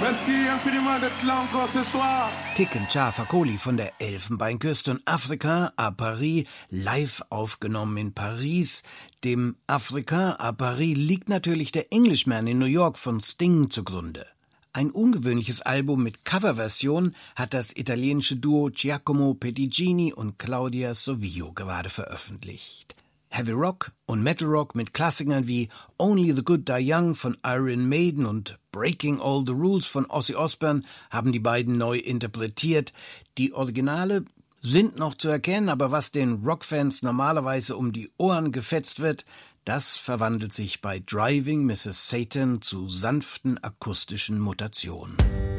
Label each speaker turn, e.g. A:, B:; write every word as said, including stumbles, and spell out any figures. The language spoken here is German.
A: Tiken Jah Fakoly von der Elfenbeinküste und Africa à Paris, live aufgenommen in Paris. Dem Africa à Paris liegt natürlich der Englishman in New York von Sting zugrunde. Ein ungewöhnliches Album mit Coverversion hat das italienische Duo Giacomo Pettigini und Claudia Sovio gerade veröffentlicht. Heavy Rock und Metal Rock mit Klassikern wie Only the Good Die Young von Iron Maiden und Breaking All the Rules von Ozzy Osbourne haben die beiden neu interpretiert. Die Originale sind noch zu erkennen, aber was den Rockfans normalerweise um die Ohren gefetzt wird, das verwandelt sich bei Driving Missus Satan zu sanften akustischen Mutationen.